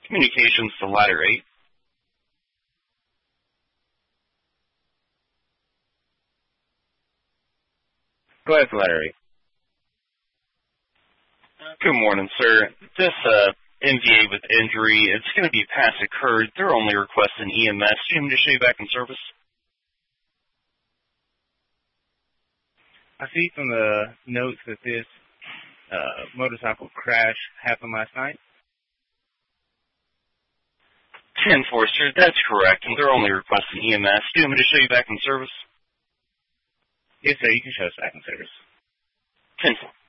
Communications to ladder 8. Go ahead for ladder 8. Good morning, sir. This MVA with injury, it's going to be past occurred. They're only requesting EMS. Do you want me to show you back in service? I see from the notes that this motorcycle crash happened last night. 10-4, sir. That's correct. And they're only requesting EMS. Do you want me to show you back in service? Yes, sir. You can show us back in service. 10-4.